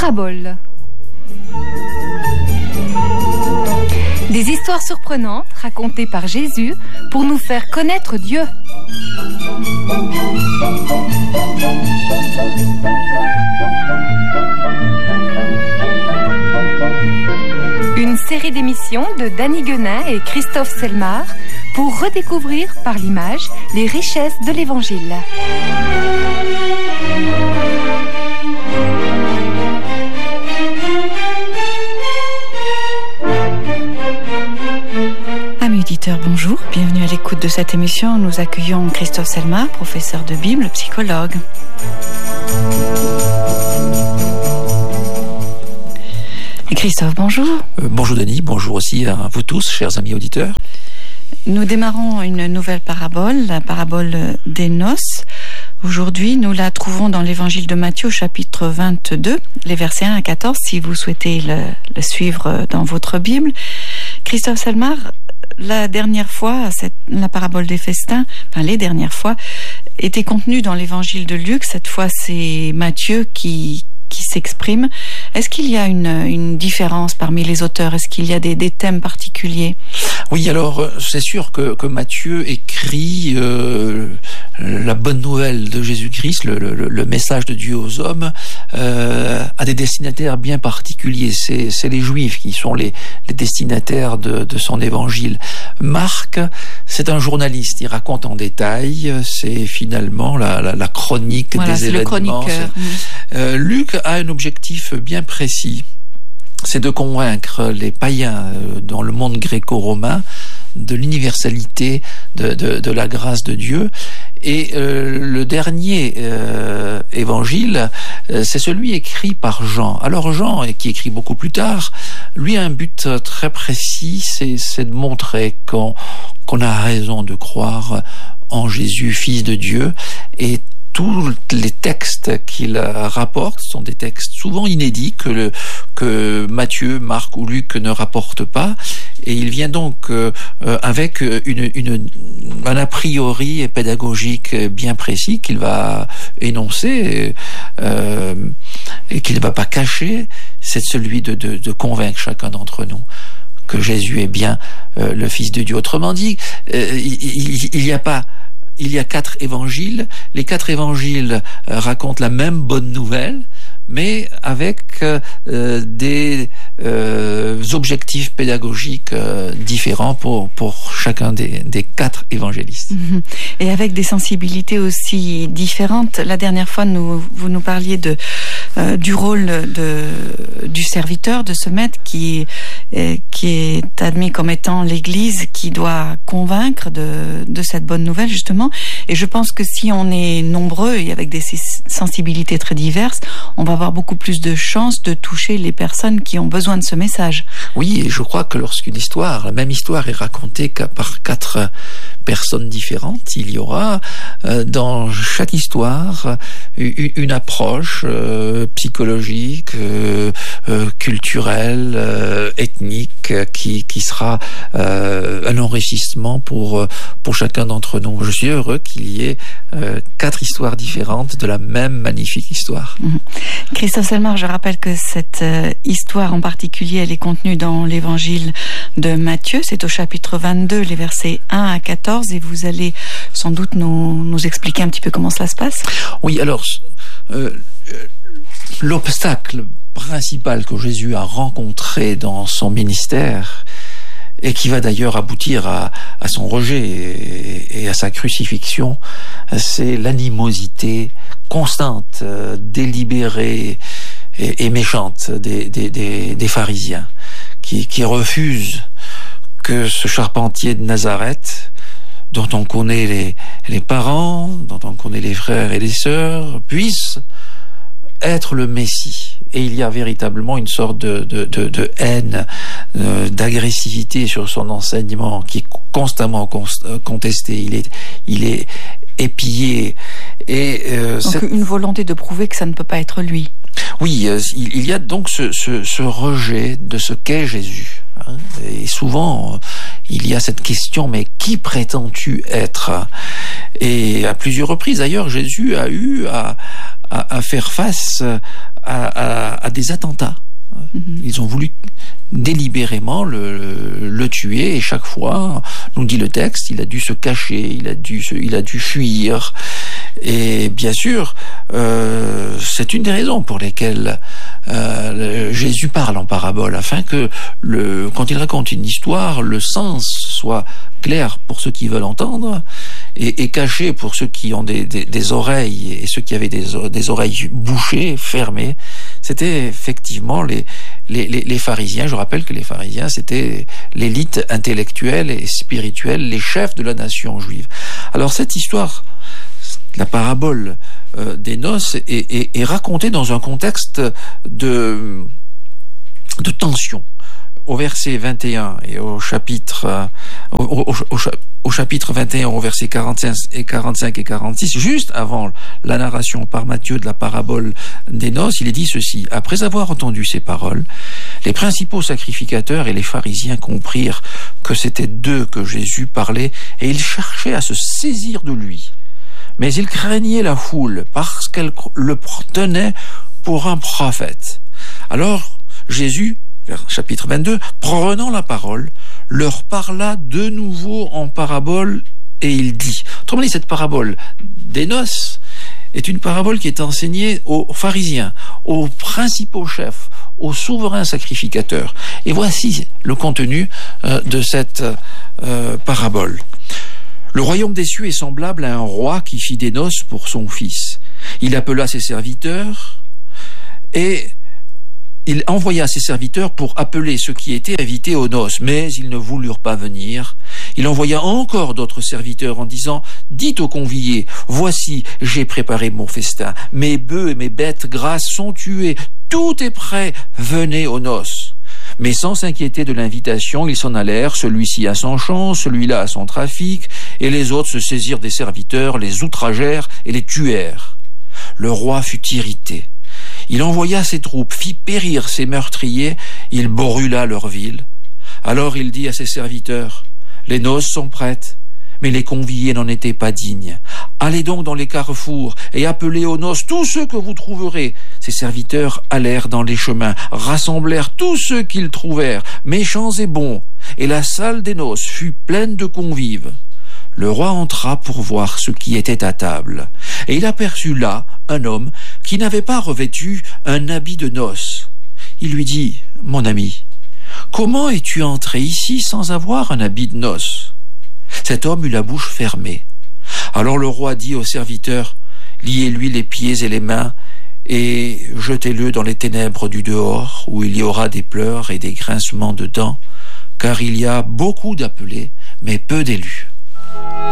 Paraboles. Des histoires surprenantes racontées par Jésus pour nous faire connaître Dieu. Une série d'émissions de Danny Guenin et Christophe Selmar pour redécouvrir par l'image les richesses de l'Évangile. Amis auditeurs, bonjour, bienvenue à l'écoute de cette émission. Nous accueillons Christophe Selmar, professeur de Bible, psychologue. Et Christophe, bonjour. Bonjour Denis, bonjour aussi à vous tous, chers amis auditeurs. Nous démarrons une nouvelle parabole, la parabole des noces. Aujourd'hui, nous la trouvons dans l'évangile de Matthieu, chapitre 22, les versets 1 à 14, si vous souhaitez le suivre dans votre Bible. Christophe Selmar, la dernière fois, la parabole des festins, les dernières fois, était contenue dans l'évangile de Luc. Cette fois, c'est Matthieu qui s'exprime. Est-ce qu'il y a une différence parmi les auteurs? Est-ce qu'il y a des thèmes particuliers? Oui, alors c'est sûr que Matthieu écrit la bonne nouvelle de Jésus-Christ, le message de Dieu aux hommes, à des destinataires bien particuliers. C'est les Juifs qui sont les destinataires de son évangile. Marc, c'est un journaliste, il raconte en détail, c'est finalement la chronique des événements. Le chroniqueur. Luc a un objectif bien précis, c'est de convaincre les païens dans le monde gréco-romain de l'universalité de la grâce de Dieu. Et le dernier évangile, c'est celui écrit par Jean. Alors Jean, qui écrit beaucoup plus tard, lui a un but très précis, c'est de montrer qu'on a raison de croire en Jésus, Fils de Dieu, et tous les textes qu'il rapporte sont des textes souvent inédits que Matthieu, Marc ou Luc ne rapportent pas, et il vient donc avec un a priori pédagogique bien précis qu'il va énoncer et qu'il ne va pas cacher. C'est celui de convaincre chacun d'entre nous que Jésus est bien le Fils de Dieu. Autrement dit, il y a 4 évangiles. Les 4 évangiles racontent la même bonne nouvelle, mais avec des objectifs pédagogiques différents pour chacun des 4 évangélistes. Et avec des sensibilités aussi différentes. La dernière fois, vous nous parliez du rôle du serviteur, de ce maître qui est admis comme étant l'Église, qui doit convaincre de cette bonne nouvelle, justement. Et je pense que si on est nombreux et avec des sensibilités très diverses, on va avoir beaucoup plus de chances de toucher les personnes qui ont besoin de ce message. Oui, et je crois que lorsqu'une histoire, la même histoire est racontée par 4 personnes différentes, il y aura dans chaque histoire une approche psychologique, culturelle, ethnique, qui sera un enrichissement pour chacun d'entre nous. Je suis heureux qu'il y ait 4 histoires différentes de la même magnifique histoire. Christophe Selmar, je rappelle que cette histoire en particulier, elle est contenue dans l'évangile de Matthieu. C'est au chapitre 22, les versets 1 à 14, et vous allez sans doute nous expliquer un petit peu comment cela se passe. Oui, alors, l'obstacle principal que Jésus a rencontré dans son ministère, et qui va d'ailleurs aboutir à son rejet et à sa crucifixion, c'est l'animosité constante, délibérée et méchante des pharisiens, qui refusent que ce charpentier de Nazareth, dont on connaît les parents, dont on connaît les frères et les sœurs, puisse être le Messie. Et il y a véritablement une sorte de haine, d'agressivité sur son enseignement qui est constamment contesté. Il est épié. Et donc une volonté de prouver que ça ne peut pas être lui. Oui, il y a donc ce rejet de ce qu'est Jésus. Et souvent, il y a cette question, mais qui prétends-tu être? Et à plusieurs reprises, d'ailleurs, Jésus a eu à faire face à des attentats. Ils ont voulu délibérément le tuer, et chaque fois, nous dit le texte, il a dû se cacher, il a dû fuir. Et bien sûr, c'est une des raisons pour lesquelles Jésus parle en parabole, afin que quand il raconte une histoire, le sens soit clair pour ceux qui veulent entendre et caché pour ceux qui ont des oreilles, et ceux qui avaient des oreilles bouchées, fermées. C'était effectivement les pharisiens. Je rappelle que les pharisiens, c'était l'élite intellectuelle et spirituelle, les chefs de la nation juive. Alors cette histoire, la parabole des noces, est racontée dans un contexte de tension. Au verset 21 et au chapitre 21, au verset 45 et 46, juste avant la narration par Matthieu de la parabole des noces, il est dit ceci: après avoir entendu ces paroles, les principaux sacrificateurs et les pharisiens comprirent que c'était d'eux que Jésus parlait, et ils cherchaient à se saisir de lui. Mais ils craignaient la foule parce qu'elle le tenait pour un prophète. Alors Jésus, chapitre 22, prenant la parole, leur parla de nouveau en parabole, et il dit. Autrement dit, cette parabole des noces est une parabole qui est enseignée aux pharisiens, aux principaux chefs, aux souverains sacrificateurs. Et voici le contenu de cette parabole. Le royaume des cieux est semblable à un roi qui fit des noces pour son fils. Il appela ses serviteurs et il envoya ses serviteurs pour appeler ceux qui étaient invités aux noces, mais ils ne voulurent pas venir. Il envoya encore d'autres serviteurs en disant: dites aux conviés, voici, j'ai préparé mon festin, mes bœufs et mes bêtes grasses sont tués, tout est prêt, venez aux noces. Mais sans s'inquiéter de l'invitation, ils s'en allèrent, celui-ci à son champ, celui-là à son trafic, et les autres se saisirent des serviteurs, les outragèrent et les tuèrent. Le roi fut irrité. Il envoya ses troupes, fit périr ses meurtriers, il brûla leur ville. Alors il dit à ses serviteurs: les noces sont prêtes, mais les conviés n'en étaient pas dignes. Allez donc dans les carrefours et appelez aux noces tous ceux que vous trouverez. Ses serviteurs allèrent dans les chemins, rassemblèrent tous ceux qu'ils trouvèrent, méchants et bons, et la salle des noces fut pleine de convives. Le roi entra pour voir ce qui était à table, et il aperçut là un homme qui n'avait pas revêtu un habit de noces. Il lui dit: mon ami, comment es-tu entré ici sans avoir un habit de noces? Cet homme eut la bouche fermée. Alors le roi dit aux serviteurs: liez-lui les pieds et les mains et jetez-le dans les ténèbres du dehors, où il y aura des pleurs et des grincements de dents, car il y a beaucoup d'appelés, mais peu d'élus.